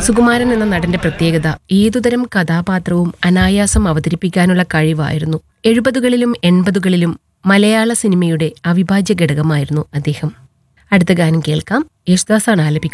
സുകുമാരൻ എന്ന നടന്റെ പ്രത്യേകത ഏതുതരം കഥാപാത്രവും അനായാസം അവതരിപ്പിക്കാനുള്ള കഴിവായിരുന്നു. 70കളിലും 80കളിലും മലയാള സിനിമയുടെ അവിഭാജ്യ ഘടകമായിരുന്നു അദ്ദേഹം. അടുത്ത ഗാനം കേൾക്കാം. യേശുദാസാണ് ആലപിക്കുന്നത്.